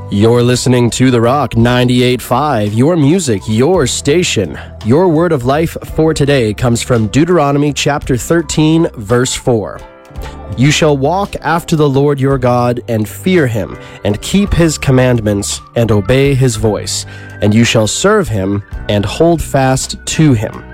You're listening to The Rock 98.5, your music, your station. Your word of life for today comes from Deuteronomy chapter 13, verse 4. You shall walk after the Lord your God and fear him and keep his commandments and obey his voice, and you shall serve him and hold fast to him.